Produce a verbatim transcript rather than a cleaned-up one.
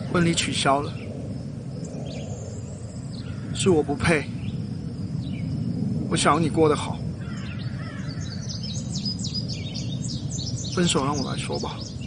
婚礼取消了，是我不配。我想要你过得好，分手让我来说吧。